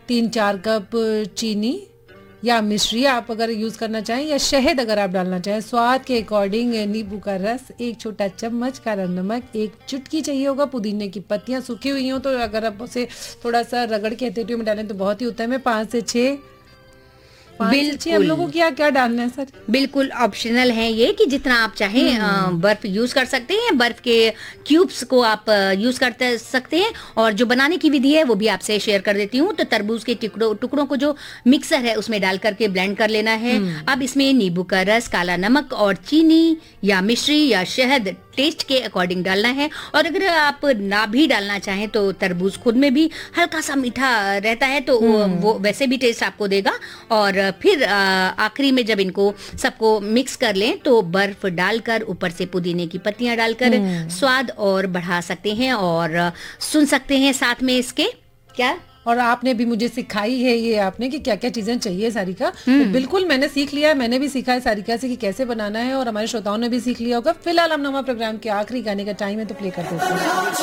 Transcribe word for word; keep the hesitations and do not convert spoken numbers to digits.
तीन चार कप चीनी या मिश्री आप अगर यूज करना चाहें, या शहद अगर आप डालना चाहें, स्वाद के अकॉर्डिंग नींबू का रस, एक छोटा चम्मच काला नमक, एक चुटकी चाहिए होगा पुदीने की पत्तियां सूखी हुई हो तो अगर आप उसे थोड़ा सा रगड़ के हथेलियों में डालें तो बहुत ही उत्तम है। पाँच से छह बिल्कुल हम लोगों को क्या क्या डालना है सर? बिल्कुल ऑप्शनल है ये कि जितना आप चाहें बर्फ यूज कर सकते हैं, बर्फ के क्यूब्स को आप यूज कर सकते हैं। और जो बनाने की विधि है वो भी आपसे शेयर कर देती हूँ। तो तरबूज के टुकड़ों टुकड़ों को जो मिक्सर है उसमें डाल करके ब्लेंड कर लेना है। अब इसमें नींबू का रस, काला नमक और चीनी या मिश्री या शहद टेस्ट के अकॉर्डिंग डालना है। और अगर आप ना भी डालना चाहें तो तरबूज खुद में भी हल्का सा मीठा रहता है तो वो वैसे भी टेस्ट आपको देगा। और फिर आखिरी में जब इनको सबको मिक्स कर लें तो बर्फ डालकर ऊपर से पुदीने की पत्तियां डालकर स्वाद और बढ़ा सकते हैं और सुन सकते हैं साथ में इसके क्या। और आपने भी मुझे सिखाई है ये आपने कि क्या क्या चीजें चाहिए सारिका, तो बिल्कुल मैंने सीख लिया है, मैंने भी सीखा है सारिका से कि कैसे बनाना है और हमारे श्रोताओं ने भी सीख लिया होगा। फिलहाल हम नवा प्रोग्राम के आखिरी गाने का टाइम है तो प्ले कर देते हैं।